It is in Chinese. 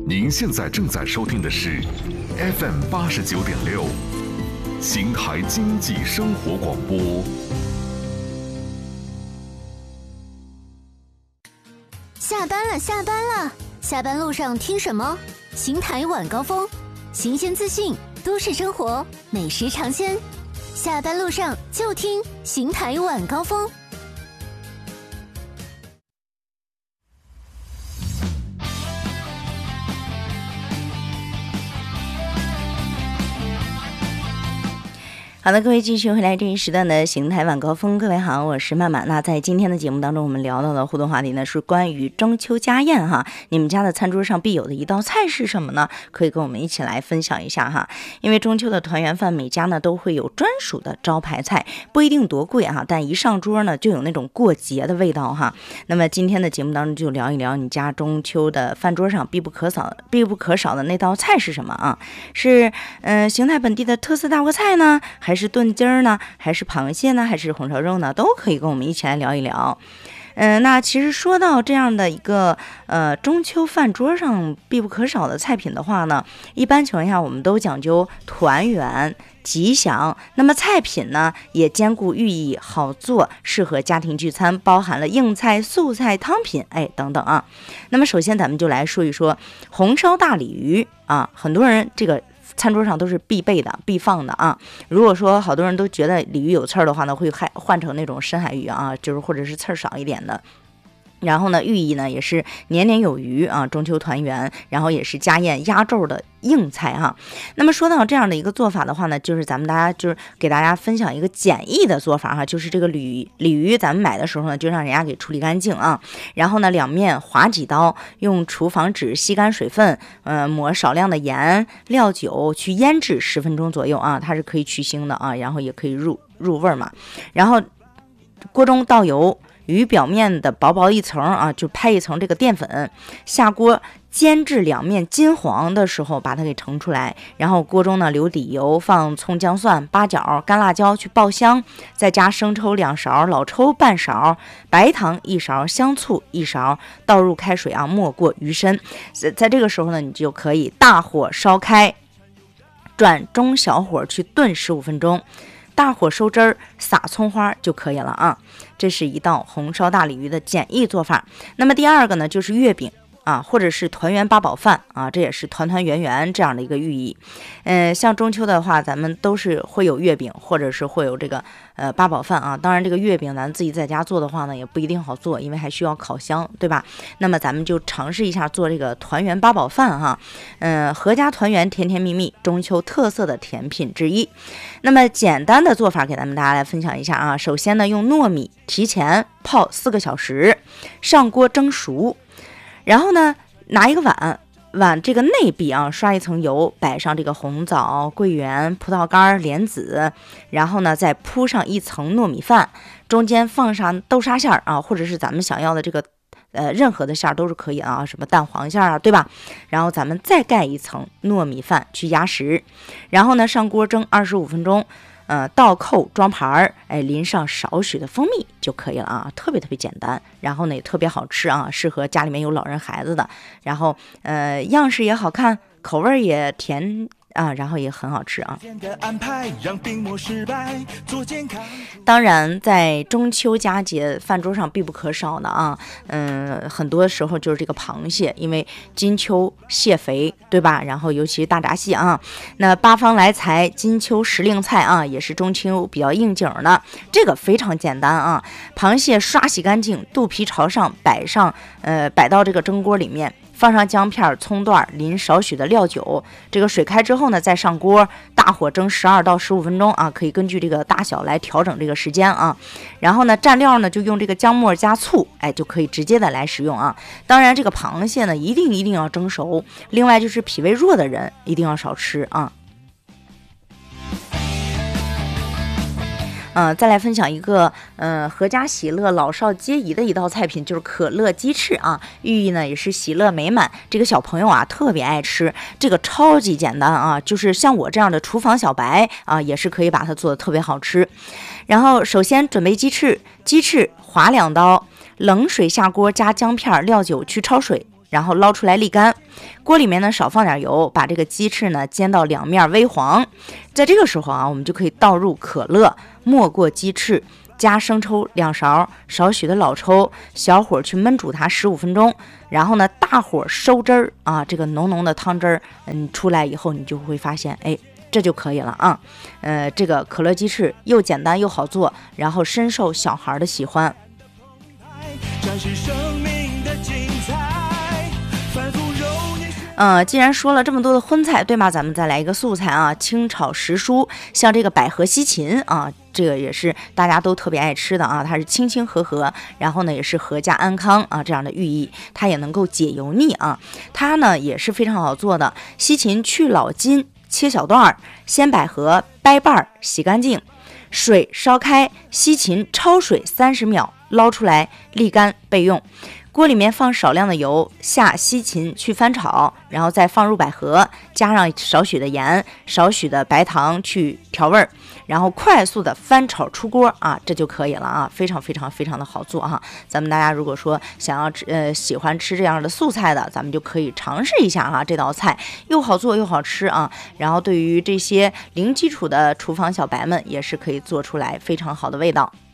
您现在正在收听的是 FM89.6邢台经济生活广播。 下班了，下班了！下班路上听什么？邢台晚高峰，新鲜资讯，都市生活，美食尝鲜。下班路上就听邢台晚高峰。 好的，各位继续回来这一时段的邢台晚高峰，各位好，我是曼曼。那在今天的节目当中，我们聊到的互动话题呢是关于中秋家宴哈，你们家的餐桌上必有的一道菜是什么呢？可以跟我们一起来分享一下哈。因为中秋的团圆饭，每家呢都会有专属的招牌菜，不一定多贵哈，但一上桌呢就有那种过节的味道哈。那么今天的节目当中就聊一聊你家中秋的饭桌上必不可少的那道菜是什么啊？是邢台本地的特色大锅菜呢，还是炖鸡儿呢，还是螃蟹呢，还是红烧肉呢，都可以跟我们一起来聊一聊。那其实说到这样的一个中秋饭桌上必不可少的菜品的话呢，一般情况下我们都讲究团圆吉祥，那么菜品呢也兼顾寓意好做，适合家庭聚餐，包含了硬菜、素菜、汤品等等啊。那么首先咱们就来说一说红烧大鲤鱼啊，很多人这个餐桌上都是必备的、必放的啊。如果说好多人都觉得鲤鱼有刺儿的话呢，会换成那种深海鱼啊，就是或者是刺儿少一点的。然后呢，寓意呢也是年年有余啊，中秋团圆，然后也是家宴压轴的硬菜哈。那么说到这样的一个做法的话呢，就是咱们就是给大家分享一个简易的做法哈，就是这个鲤鱼咱们买的时候呢，就让人家给处理干净啊，然后呢两面划几刀，用厨房纸吸干水分，抹少量的盐、料酒去腌制10分钟左右啊，它是可以去腥的啊，然后也可以入味嘛。然后锅中倒油。鱼表面的薄一层啊，就拍一层这个淀粉，下锅煎至两面金黄的时候把它给盛出来，然后锅中呢留底油，放葱姜蒜、八角、干辣椒去爆香，再加生抽2勺、老抽半勺、白糖1勺、香醋1勺，倒入开水啊，没过鱼身。在这个时候呢，你就可以大火烧开，转中小火去炖15分钟。大火收汁儿，撒葱花就可以了啊。这是一道红烧大鲤鱼的简易做法。那么第二个呢，就是月饼啊，或者是团圆八宝饭啊，这也是团团圆圆这样的一个寓意。像中秋的话，咱们都是会有月饼，或者是会有这个八宝饭啊。当然，这个月饼咱自己在家做的话呢，也不一定好做，因为还需要烤箱，对吧？那么咱们就尝试一下做这个团圆八宝饭哈。阖家团圆，甜甜蜜蜜，中秋特色的甜品之一。那么简单的做法给大家来分享一下啊。首先呢，用糯米提前泡4个小时，上锅蒸熟。然后呢，拿一个碗这个内壁啊，刷一层油，摆上这个红枣、桂圆、葡萄干、莲子，然后呢再铺上一层糯米饭，中间放上豆沙馅儿啊，或者是咱们想要的这个任何的馅儿都是可以啊，什么蛋黄馅儿啊，对吧？然后咱们再盖一层糯米饭去压实，然后呢上锅蒸25分钟。倒扣装盘儿，淋上少许的蜂蜜就可以了啊，特别简单，然后呢也特别好吃啊，适合家里面有老人孩子的，然后样式也好看，口味也甜啊，然后也很好吃啊。当然在中秋佳节饭桌上必不可少的啊，很多时候就是这个螃蟹，因为金秋蟹肥，对吧？然后尤其是大闸蟹啊，那八方来财金秋时令菜啊，也是中秋比较应景的。这个非常简单啊，螃蟹刷洗干净，肚皮朝上摆到这个蒸锅里面，放上姜片、葱段，淋少许的料酒。这个水开之后呢，再上锅，大火蒸12到15分钟啊，可以根据这个大小来调整这个时间啊。然后呢，蘸料呢就用这个姜末加醋，就可以直接的来使用啊。当然，这个螃蟹呢一定要蒸熟。另外就是脾胃弱的人一定要少吃啊。再来分享一个阖家喜乐老少皆宜的一道菜品，就是可乐鸡翅啊，寓意呢也是喜乐美满。这个小朋友啊特别爱吃，这个超级简单啊，就是像我这样的厨房小白啊，也是可以把它做的特别好吃。然后首先准备鸡翅划2刀，冷水下锅加姜片、料酒去焯水。 然后捞出来沥干。锅里面呢少放点油，把这个鸡翅呢煎到两面微黄。在这个时候啊，我们就可以倒入可乐，没过鸡翅，加生抽2勺，少许的老抽，小火去焖煮它15分钟。然后呢，大火收汁儿啊，这个浓浓的汤汁儿，出来以后，你就会发现，哎，这就可以了啊。这个可乐鸡翅又简单又好做，然后深受小孩的喜欢。既然说了这么多的荤菜，对吗？咱们再来一个素菜啊，清炒时蔬，像这个百合西芹啊，这个也是大家都特别爱吃的啊，它是清清和和，然后呢也是阖家安康啊这样的寓意，它也能够解油腻啊，它呢也是非常好做的。西芹去老筋，切小段，鲜百合掰瓣，洗干净，水烧开，西芹焯水30秒，捞出来沥干备用。锅里面放少量的油，下西芹去翻炒，然后再放入百合，加上少许的盐，少许的白糖去调味儿，然后快速的翻炒出锅啊，这就可以了啊，非常非常非常的好做哈。咱们大家如果说想要喜欢吃这样的素菜的，咱们就可以尝试一下哈，这道菜又好做又好吃啊。然后对于这些零基础的厨房小白们，也是可以做出来非常好的味道。